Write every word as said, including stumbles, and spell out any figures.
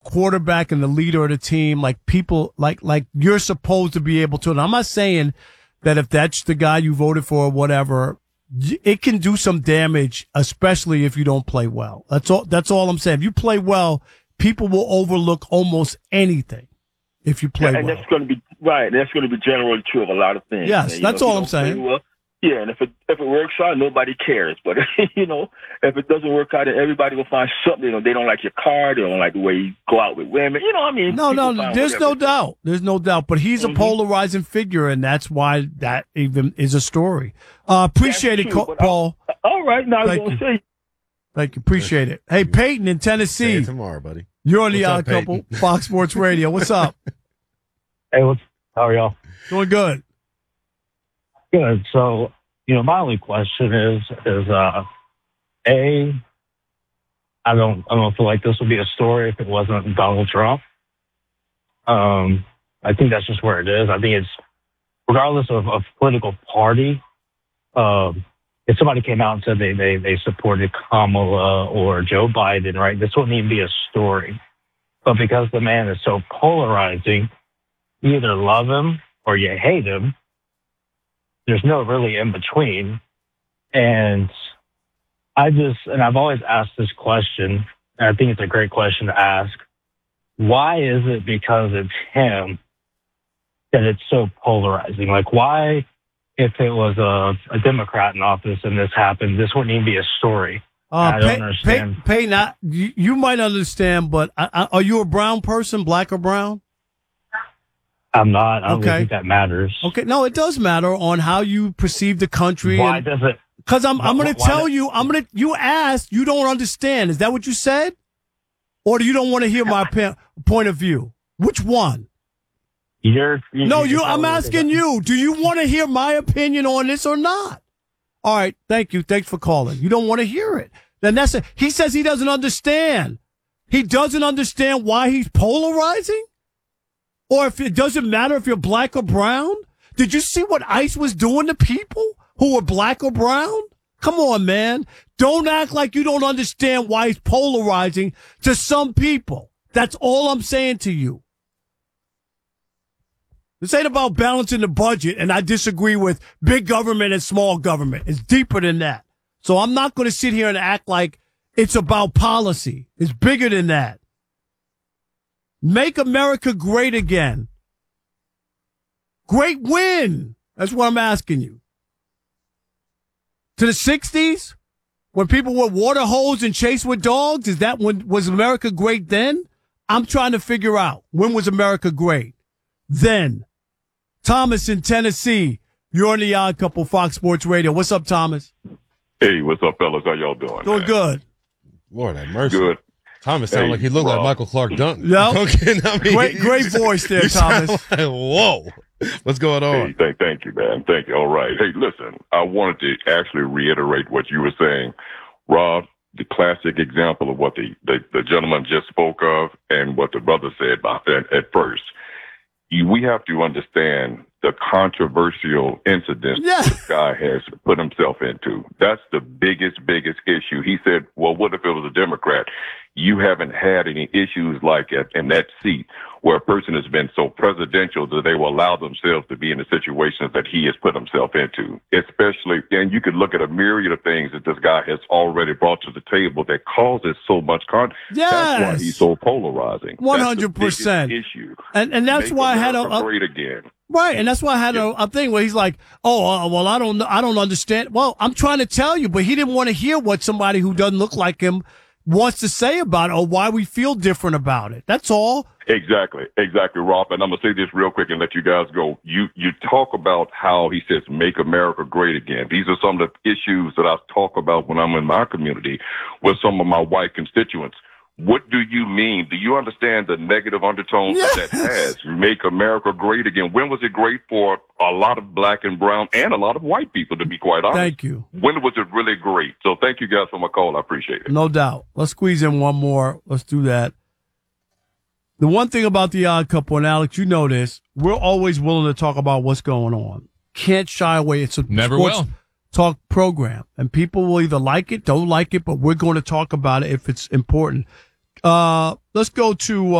quarterback and the leader of the team, like people, like like you're supposed to be able to. And I'm not saying that if that's the guy you voted for or whatever, it can do some damage, especially if you don't play well. That's all. That's all I'm saying. If you play well, people will overlook almost anything. If you play yeah, and well, that's going to be right. That's going to be generally true of a lot of things. Yes, and, that's know, all I'm saying. Well, yeah, and if it if it works out, nobody cares. But you know, if it doesn't work out, then everybody will find something. You know, they don't like your car, they don't like the way you go out with women. You know, what I mean, no, no, there's whatever. no doubt. There's no doubt. But he's mm-hmm. a polarizing figure, and that's why that even is a story. Uh, appreciate that's it, true, Co- Paul. I, all right, now I was going to say. Thank you. Appreciate it. Hey, Peyton in Tennessee. See you tomorrow, buddy. You're on the What's Odd up, Couple, Peyton? Fox Sports Radio. What's up? Hey, what's how are y'all? Doing good. Good. So, you know, my only question is, is uh, a, I don't, I don't feel like this would be a story if it wasn't Donald Trump. Um, I think that's just where it is. I think it's regardless of, of political party. Um, if somebody came out and said they, they they supported Kamala or Joe Biden, right, this wouldn't even be a story. But because the man is so polarizing, you either love him or you hate him. There's no really in between. And I just, and I've always asked this question, and I think it's a great question to ask. Why is it because it's him that it's so polarizing? Like, why, if it was a, a Democrat in office and this happened, this wouldn't even be a story? Uh, I don't Pey- understand. Pey- Peyton, I, you, you might understand, but I, I, are you a brown person, black or brown? I'm not. I don't Okay. really think that matters. Okay, no, it does matter on how you perceive the country. Why does it? Because I'm, I'm going to why tell does- you, I'm going to, you asked, you don't understand. Is that what you said? Or do you don't want to hear my pe- point of view? Which one? You're, you No, you're you, I'm telling me asking that- you, do you want to hear my opinion on this or not? All right, thank you. Thanks for calling. You don't want to hear it. Then that's it. He says he doesn't understand. He doesn't understand why he's polarizing? Or if it doesn't matter if you're black or brown? Did you see what ICE was doing to people who were black or brown? Come on, man. Don't act like you don't understand why he's polarizing to some people. That's all I'm saying to you. This ain't about balancing the budget, and I disagree with big government and small government. It's deeper than that. So I'm not going to sit here and act like it's about policy. It's bigger than that. Make America great again. Great win. That's what I'm asking you. To the sixties, when people were water hose and chased with dogs, is that when was America great then? I'm trying to figure out, when was America great? Then. Thomas in Tennessee, you're on the Odd Couple, Fox Sports Radio. What's up, Thomas? Hey, what's up, fellas? How y'all doing? Doing man? good. Lord have mercy. Good. Thomas sounded Hey, like he looked like Rob. Michael Clark Duncan. Yep. Okay, I mean, Great, great voice there, you sound Thomas. like, whoa. What's going on? Hey, thank, thank you, man. Thank you. All right. Hey, listen, I wanted to actually reiterate what you were saying, Rob. The classic example of what the, the, the gentleman just spoke of and what the brother said about at, at first. You, we have to understand the controversial incident Yeah. this guy has put himself into. That's the biggest, biggest issue. He said, well, what if it was a Democrat? You haven't had any issues like it in that seat where a person has been so presidential that they will allow themselves to be in the situations that he has put himself into, especially, and you could look at a myriad of things that this guy has already brought to the table that causes so much con. Yes. That's why he's so polarizing. one hundred percent. That's the biggest issue. And, and that's Make why I had a, America a great again. right, and that's why I had a, a thing where he's like, "Oh, uh, well, I don't, I don't understand." Well, I'm trying to tell you, but he didn't want to hear what somebody who doesn't look like him wants to say about it or why we feel different about it. That's all. Exactly, exactly, Rob. And I'm gonna say this real quick and let you guys go. You you talk about how he says make America great again. These are some of the issues that I talk about when I'm in my community with some of my white constituents. What do you mean? Do you understand the negative undertones Yes. that that has? Make America great again. When was it great for a lot of black and brown and a lot of white people, to be quite honest? Thank you. When was it really great? So thank you guys for my call. I appreciate it. No doubt. Let's squeeze in one more. Let's do that. The one thing about the Odd Couple, and Alex, you know this, we're always willing to talk about what's going on. Can't shy away. It's a Never sports will. talk program, and people will either like it, don't like it, but we're going to talk about it if it's important. Uh, let's go to